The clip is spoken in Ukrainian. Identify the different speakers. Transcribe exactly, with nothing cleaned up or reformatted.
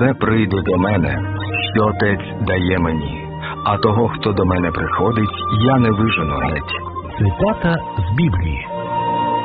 Speaker 1: все прийде до мене, що Отець дає мені, а того, хто до мене приходить, я не вижену геть».
Speaker 2: Цитата з Біблії.